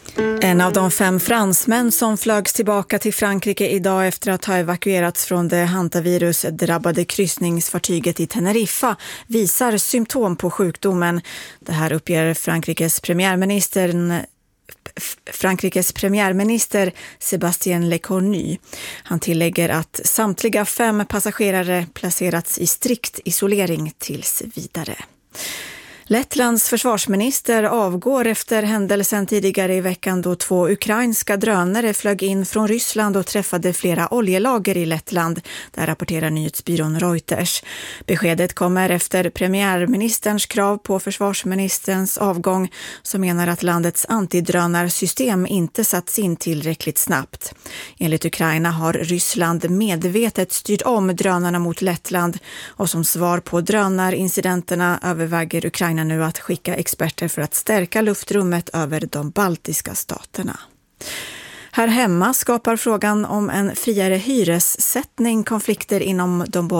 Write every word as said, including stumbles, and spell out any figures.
En av de fem fransmän som flögs tillbaka till Frankrike idag efter att ha evakuerats från det hantavirus-drabbade kryssningsfartyget i Teneriffa visar symptom på sjukdomen. Det här uppger Frankrikes premiärminister Frankrikes premiärminister Sébastien Lecornu. Han tillägger att samtliga fem passagerare placerats i strikt isolering tills vidare. Lettlands försvarsminister avgår efter händelsen tidigare i veckan då två ukrainska drönare flög in från Ryssland och träffade flera oljelager i Lettland. Där rapporterar nyhetsbyrån Reuters. Beskedet kommer efter premiärministerns krav på försvarsministerns avgång som menar att landets antidrönarsystem inte satts in tillräckligt snabbt. Enligt Ukraina har Ryssland medvetet styrt om drönarna mot Lettland och som svar på drönarincidenterna överväger Ukraina nu att skicka experter för att stärka luftrummet över de baltiska staterna. Här hemma skapar frågan om en friare hyressättning konflikter inom de båda